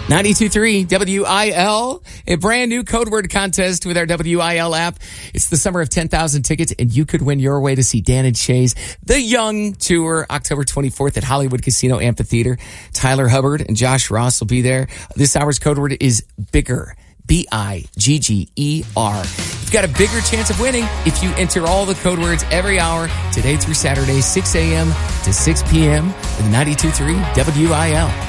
92.3 WIL, a brand new code word contest with our WIL app. It's the summer of 10,000 tickets, and you could win your way to see Dan and Shay's The Young Tour, October 24th at Hollywood Casino Amphitheater. Tyler Hubbard and Josh Ross will be there. This hour's code word is bigger. BIGGER. You've got a bigger chance of winning if you enter all the code words every hour, today through Saturday, 6 a.m. to 6 p.m. with 92.3 WIL.